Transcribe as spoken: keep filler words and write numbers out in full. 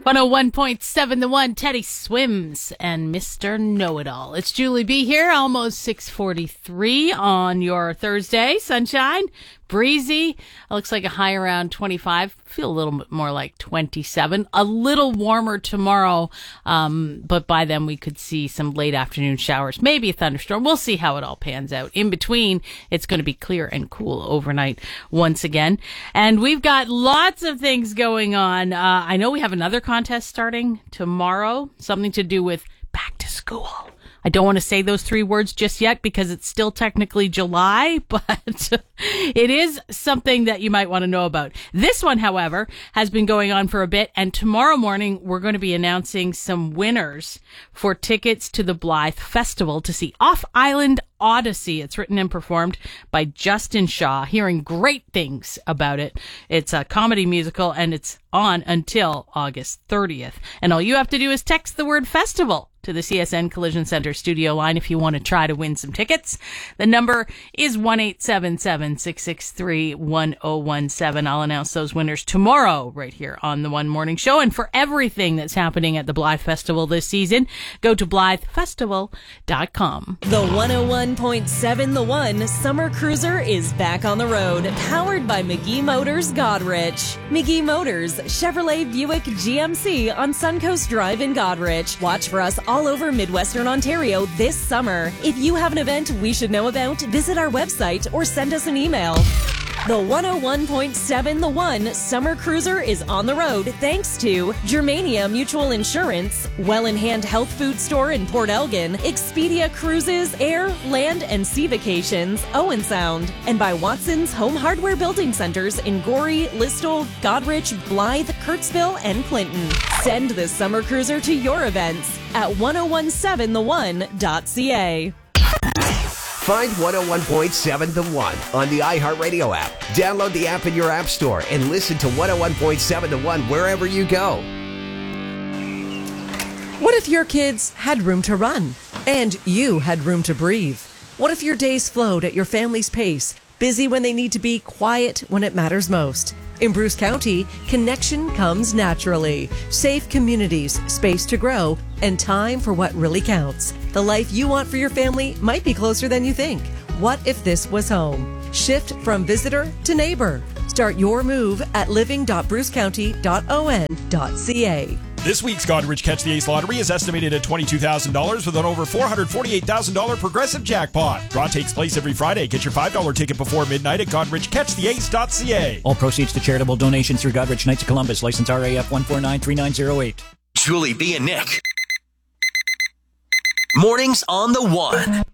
one oh one point seven The One, Teddy Swims and Mister Know-It-All. It's Julie B here, almost six forty-three on your Thursday. Sunshine, breezy. It looks like a high around twenty-five. Feel a little bit more like twenty-seven. A little warmer tomorrow, um, but by then we could see some late afternoon showers, maybe a thunderstorm. We'll see how it all pans out. In between, it's going to be clear and cool overnight once again. And we've got lots of things going on. Uh, I know we have another contest starting tomorrow, something to do with back to school. I don't want to say those three words just yet because it's still technically July, but it is something that you might want to know about. This one, however, has been going on for a bit, and tomorrow morning we're going to be announcing some winners for tickets to the Blythe Festival to see Off-Island Odyssey. It's written and performed by Justin Shaw. Hearing great things about it. It's a comedy musical, and it's on until August thirtieth. And all you have to do is text the word festival to the C S N Collision Center studio line if you want to try to win some tickets. The number is one eight seven seven, six six three, one oh one seven. I'll announce those winners tomorrow right here on the One Morning Show. And for everything that's happening at the Blythe Festival this season, go to blythe festival dot com. The one oh one point seven The One Summer Cruiser is back on the road, powered by McGee Motors Godrich. McGee Motors, Chevrolet Buick G M C on Suncoast Drive in Godrich. Watch for us all over Midwestern Ontario this summer. If you have an event we should know about, visit our website or send us an email. The one oh one point seven The One Summer Cruiser is on the road thanks to Germania Mutual Insurance, Well in Hand Health Food Store in Port Elgin, Expedia Cruises, Air, Land and Sea Vacations, Owen Sound, and by Watson's Home Hardware Building Centers in Gorey, Listowel, Godrich, Blythe, Kurtzville, and Clinton. Send the Summer Cruiser to your events at ten seventeen the one dot c a. Find one oh one point seven The One on the iHeartRadio app. Download the app in your app store and listen to one oh one point seven The One wherever you go. What if your kids had room to run and you had room to breathe? What if your days flowed at your family's pace, busy when they need to be, quiet when it matters most? In Bruce County, connection comes naturally. Safe communities, space to grow, and time for what really counts. The life you want for your family might be closer than you think. What if this was home? Shift from visitor to neighbor. Start your move at living dot bruce county dot o n dot c a. This week's Godrich Catch the Ace lottery is estimated at twenty-two thousand dollars with an over four hundred forty-eight thousand dollars progressive jackpot. Draw takes place every Friday. Get your five dollar ticket before midnight at godrich catch the ace dot c a. All proceeds to charitable donations through Godrich Knights of Columbus. License R A F one four nine three nine zero eight. Julie B and Nick. Mornings on The One.